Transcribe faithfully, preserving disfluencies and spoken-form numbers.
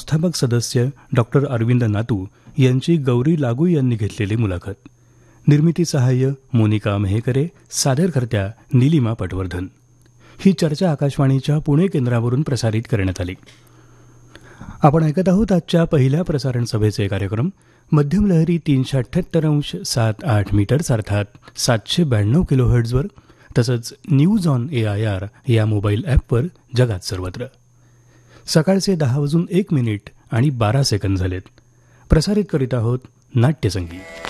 संस्थापक सदस्य डॉक्टर अरविंद नातू यांची गौरी लागू यांनी घेतलेली मुलाखत. निर्मिती सहाय्य मोनिका मेहकरे, सादरकर्त्या नीलिमा पटवर्धन. ही चर्चा आकाशवाणीच्या पुणे केंद्रावरून प्रसारित करण्यात आली. आपण ऐकत आहोत आजच्या पहिल्या प्रसारण सभेचे कार्यक्रम. मध्यम लहरी तीनशे अठ्ठ्याहत्तर अंश सात आठ मीटर्स अर्थात सातशे ब्याण्णव किलोहर्ट्झवर तसंच news on A I R या मोबाईल ॲपवर जगात सर्वत्र. सकाळचे दहा वाजून एक मिनिट आणि बारा सेकंद झालेत. प्रसारित करीत आहोत नाट्यसंगीत.